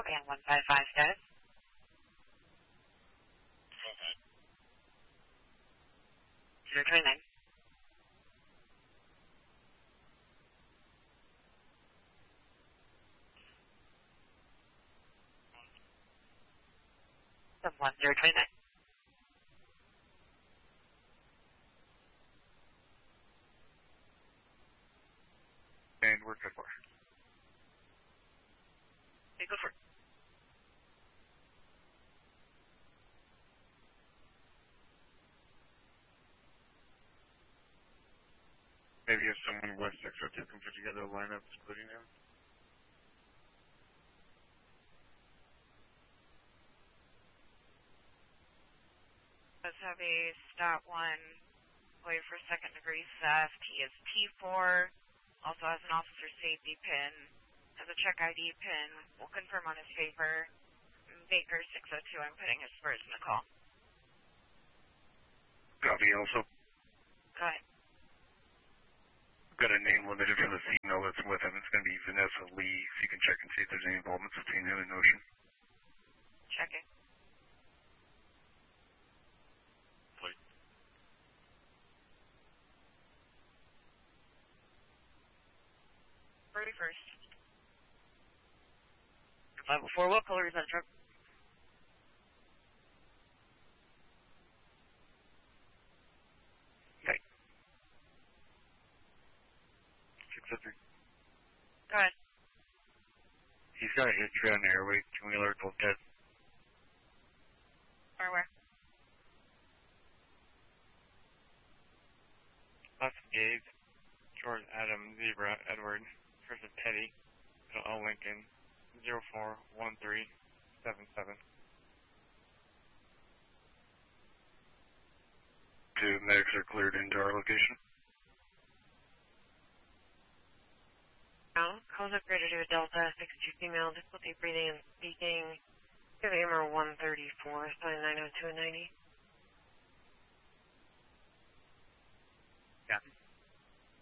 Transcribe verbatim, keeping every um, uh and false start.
and one five five status. zero twenty-nine. one zero twenty-nine. And we're good for it. Okay, go for it. Maybe if someone West six oh two can put together a lineup, including him. Does have a stat one, wait for second degree theft. He is T four, also has an officer safety pin, has a check I D pin. We'll confirm on his favor. Baker six oh two, I'm putting his spurs in the call. Copy also. Go ahead. Got a name limited for the female that's with him. It's going to be Vanessa Lee. If you can check and see if there's any involvement between him and Ocean. Checking. Please. thirty-first. five oh four, what color is that truck? Okay. six oh three. Go ahead. He's got a history on the airway. Can we alert both guys? Where, where? Left Gabe, George Adam, Zebra, Edward, Chris Teddy, L. Lincoln, zero four one three seven seven. Two medics are cleared into our location. Now, calls upgraded to a Delta, six two female, difficulty breathing and speaking. Give A M R one thirty-four, sign nine oh two and ninety.